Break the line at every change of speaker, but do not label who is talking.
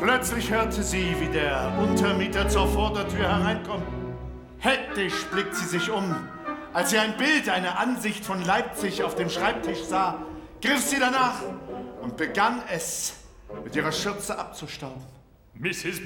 Plötzlich hörte sie, wie der Untermieter zur Vordertür hereinkommt. Hektisch blickt sie sich um. Als sie ein Bild, eine Ansicht von Leipzig auf dem Schreibtisch sah, griff sie danach und begann es, mit ihrer Schürze abzustauben.
Mrs.